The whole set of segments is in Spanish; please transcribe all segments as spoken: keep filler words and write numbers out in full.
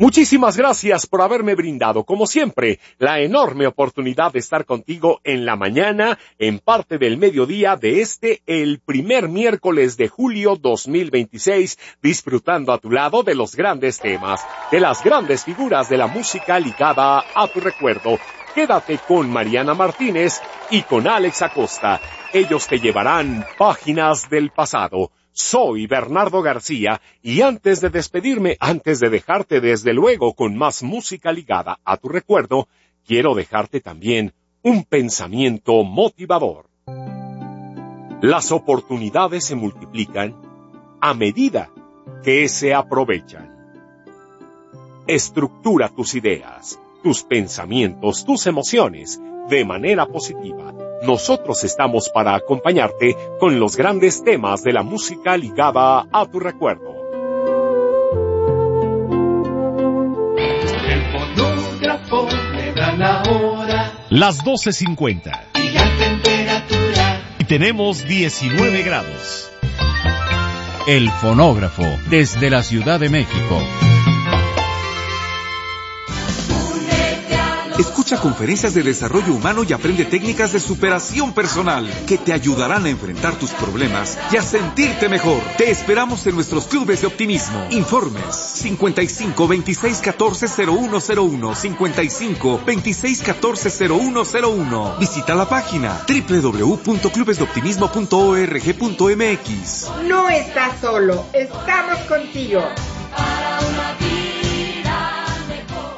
Muchísimas gracias por haberme brindado, como siempre, la enorme oportunidad de estar contigo en la mañana, en parte del mediodía de este, el primer miércoles de julio dos mil veintiséis, disfrutando a tu lado de los grandes temas, de las grandes figuras de la música ligada a tu recuerdo. Quédate con Mariana Martínez y con Alex Acosta. Ellos te llevarán páginas del pasado. Soy Bernardo García y antes de despedirme, antes de dejarte desde luego con más música ligada a tu recuerdo, quiero dejarte también un pensamiento motivador. Las oportunidades se multiplican a medida que se aprovechan. Estructura tus ideas, tus pensamientos, tus emociones de manera positiva. Nosotros estamos para acompañarte con los grandes temas de la música ligada a tu recuerdo. El fonógrafo me da la hora. Las doce cincuenta. Y la temperatura. Y tenemos diecinueve grados. El fonógrafo, desde la Ciudad de México. Escucha conferencias de desarrollo humano y aprende técnicas de superación personal que te ayudarán a enfrentar tus problemas y a sentirte mejor. Te esperamos en nuestros clubes de optimismo. Informes cincuenta y cinco, veintiséis, catorce, cero uno cero uno, cincuenta y cinco, veintiséis, catorce, cero uno cero uno. Visita la página doble u doble u doble u punto clubes de optimismo punto org punto m x. No estás solo, estamos contigo. Para una vida mejor.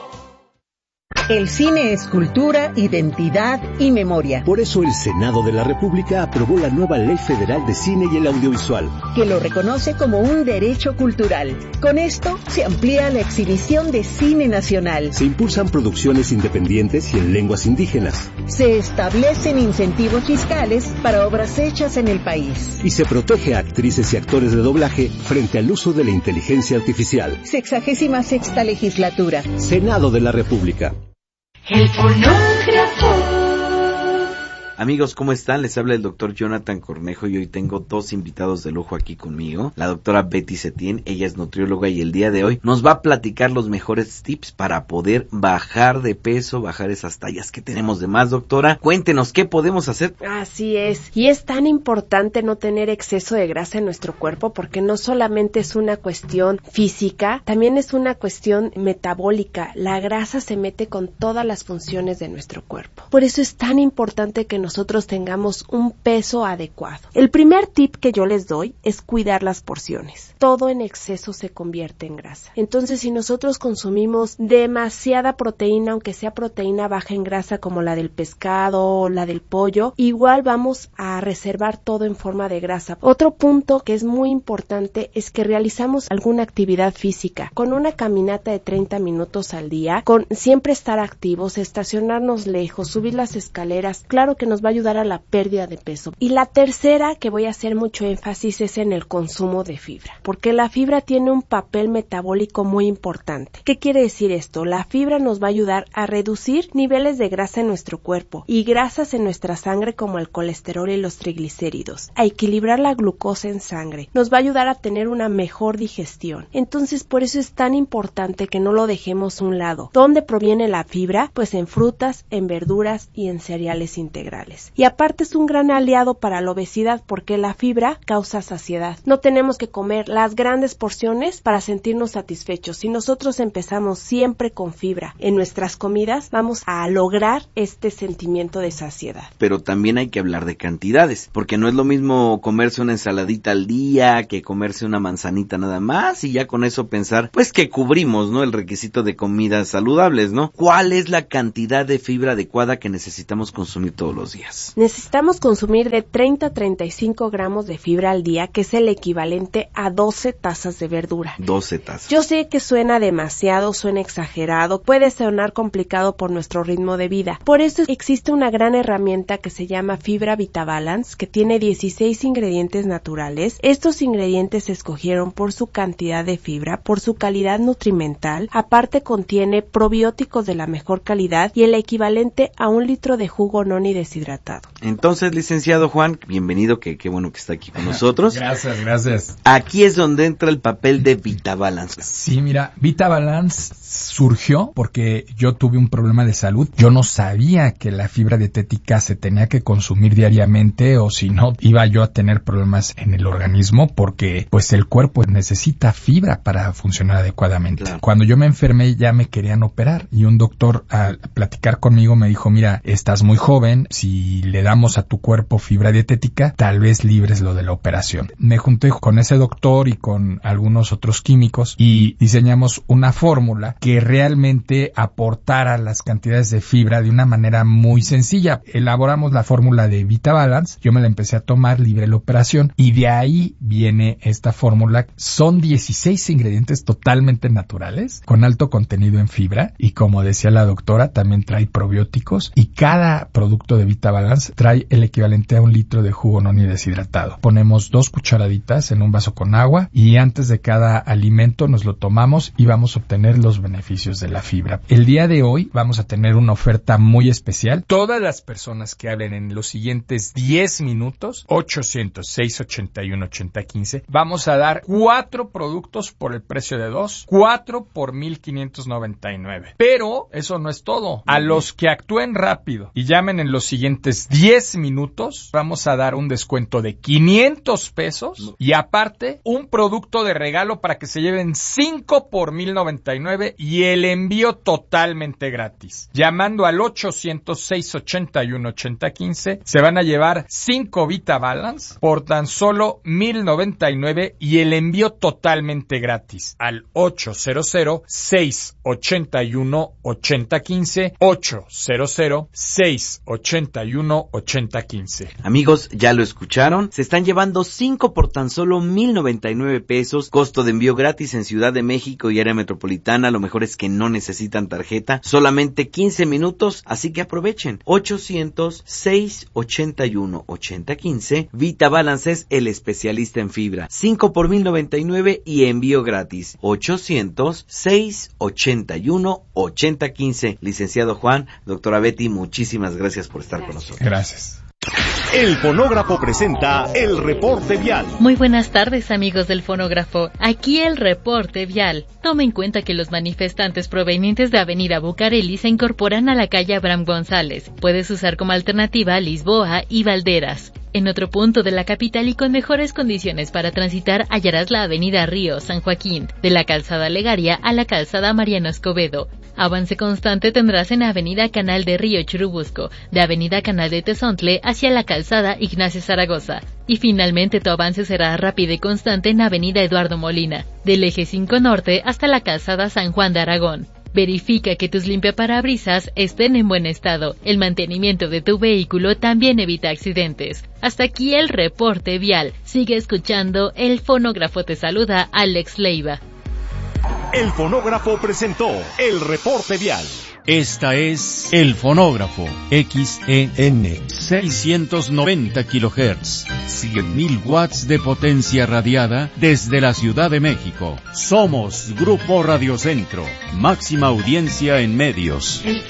El cine es cultura, identidad y memoria. Por eso el Senado de la República aprobó la nueva Ley Federal de Cine y el Audiovisual, que lo reconoce como un derecho cultural. Con esto se amplía la exhibición de cine nacional. Se impulsan producciones independientes y en lenguas indígenas. Se establecen incentivos fiscales para obras hechas en el país. Y se protege a actrices y actores de doblaje frente al uso de la inteligencia artificial. Sexagésima sexta legislatura. Senado de la República. El fonógrafo. Amigos, ¿cómo están? Les habla el doctor Jonathan Cornejo y hoy tengo dos invitados de lujo aquí conmigo. La doctora Betty Setién, ella es nutrióloga y el día de hoy nos va a platicar los mejores tips para poder bajar de peso, bajar esas tallas que tenemos de más. Doctora, cuéntenos, ¿qué podemos hacer? Así es, y es tan importante no tener exceso de grasa en nuestro cuerpo porque no solamente es una cuestión física, también es una cuestión metabólica. La grasa se mete con todas las funciones de nuestro cuerpo. Por eso es tan importante que nosotros tengamos un peso adecuado. El primer tip que yo les doy es cuidar las porciones. Todo en exceso se convierte en grasa. Entonces, si nosotros consumimos demasiada proteína, aunque sea proteína baja en grasa como la del pescado o la del pollo, igual vamos a reservar todo en forma de grasa. Otro punto que es muy importante es que realizamos alguna actividad física. Con una caminata de treinta minutos al día, con siempre estar activos, estacionarnos lejos, subir las escaleras, claro que nos va a ayudar a la pérdida de peso. Y la tercera que voy a hacer mucho énfasis es en el consumo de fibra, porque la fibra tiene un papel metabólico muy importante. ¿Qué quiere decir esto? La fibra nos va a ayudar a reducir niveles de grasa en nuestro cuerpo y grasas en nuestra sangre como el colesterol y los triglicéridos, a equilibrar la glucosa en sangre, nos va a ayudar a tener una mejor digestión. Entonces, por eso es tan importante que no lo dejemos a un lado. ¿Dónde proviene la fibra? Pues en frutas, en verduras y en cereales integrales. Y aparte es un gran aliado para la obesidad porque la fibra causa saciedad. No tenemos que comer las grandes porciones para sentirnos satisfechos. Si nosotros empezamos siempre con fibra en nuestras comidas, vamos a lograr este sentimiento de saciedad. Pero también hay que hablar de cantidades, porque no es lo mismo comerse una ensaladita al día que comerse una manzanita nada más y ya con eso pensar, pues que cubrimos, ¿no?, el requisito de comidas saludables, ¿no? ¿Cuál es la cantidad de fibra adecuada que necesitamos consumir todos los días? Necesitamos consumir de treinta a treinta y cinco gramos de fibra al día, que es el equivalente a doce tazas de verdura. doce tazas. Yo sé que suena demasiado, suena exagerado, puede sonar complicado por nuestro ritmo de vida. Por eso existe una gran herramienta que se llama Fibra VitaBalance, que tiene dieciséis ingredientes naturales. Estos ingredientes se escogieron por su cantidad de fibra, por su calidad nutrimental. Aparte contiene probióticos de la mejor calidad y el equivalente a un litro de jugo noni de deshidratado. Entonces, licenciado Juan, bienvenido, que qué bueno que está aquí con nosotros. Gracias, gracias. Aquí es donde entra el papel de VitaBalance. Sí, mira, VitaBalance surgió porque yo tuve un problema de salud. Yo no sabía que la fibra dietética se tenía que consumir diariamente, o si no, iba yo a tener problemas en el organismo, porque pues el cuerpo necesita fibra para funcionar adecuadamente. Claro. Cuando yo me enfermé ya me querían operar y un doctor al platicar conmigo me dijo, mira, estás muy joven, si le damos a tu cuerpo fibra dietética, tal vez libres lo de la operación. Me junté con ese doctor y con algunos otros químicos y diseñamos una fórmula que realmente aportara las cantidades de fibra de una manera muy sencilla. Elaboramos la fórmula de VitaBalance, yo me la empecé a tomar, libre la operación, y de ahí viene esta fórmula. Son dieciséis ingredientes totalmente naturales, con alto contenido en fibra, y como decía la doctora, también trae probióticos, y cada producto de VitaBalance trae el equivalente a un litro de jugo noni deshidratado. Ponemos dos cucharaditas en un vaso con agua, y antes de cada alimento nos lo tomamos y vamos a obtener los beneficios de la fibra. El día de hoy vamos a tener una oferta muy especial. Todas las personas que hablen en los siguientes diez minutos, ochocientos seis ochenta y uno ochenta quince, vamos a dar cuatro productos por el precio de dos, cuatro por mil quinientos noventa y nueve. Pero eso no es todo. A los que actúen rápido y llamen en los siguientes diez minutos, vamos a dar un descuento de quinientos pesos y aparte un producto de regalo para que se lleven cinco por mil noventa y nueve y el envío totalmente gratis. Llamando al ochocientos seis ochenta y uno ochenta quince, se van a llevar cinco VitaBalance por tan solo mil noventa y nueve y el envío totalmente gratis. Al ochocientos seis ochenta y uno ochenta quince, ochocientos seis ochenta y uno ochenta quince. Amigos, ya lo escucharon, se están llevando cinco por tan solo mil noventa y nueve pesos, costo de envío gratis en Ciudad de México y área metropolitana. Lo mejor es que no necesitan tarjeta, solamente quince minutos, así que aprovechen. Ochocientos seis ochenta y uno ochenta quince. VitaBalance es el especialista en fibra. cinco por mil noventa y nueve y envío gratis. Ochocientos seis ochenta y uno ochenta quince. Licenciado Juan, doctora Betty, muchísimas gracias por estar con nosotros. Gracias. El Fonógrafo presenta el reporte vial. Muy buenas tardes, amigos del Fonógrafo. Aquí el reporte vial. Tome en cuenta que los manifestantes provenientes de Avenida Bucareli se incorporan a la calle Abraham González. Puedes usar como alternativa Lisboa y Valderas. En otro punto de la capital y con mejores condiciones para transitar hallarás la avenida Río San Joaquín, de la calzada Legaria a la calzada Mariano Escobedo. Avance constante tendrás en avenida Canal de Río Churubusco, de avenida Canal de Tezontle hacia la calzada Ignacio Zaragoza. Y finalmente tu avance será rápido y constante en avenida Eduardo Molina, del eje cinco Norte hasta la calzada San Juan de Aragón. Verifica que tus limpiaparabrisas estén en buen estado. El mantenimiento de tu vehículo también evita accidentes. Hasta aquí el reporte vial. Sigue escuchando. El Fonógrafo te saluda, Alex Leiva. El Fonógrafo presentó el reporte vial. Esta es El Fonógrafo, X E N, seiscientos noventa kilohertz, cien mil watts de potencia radiada desde la Ciudad de México. Somos Grupo Radio Centro, máxima audiencia en medios.